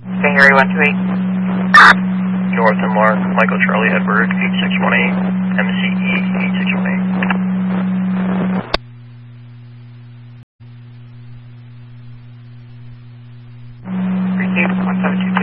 Okay, Harry 128. North and Mark, Michael Charlie Edward, 8618, MCE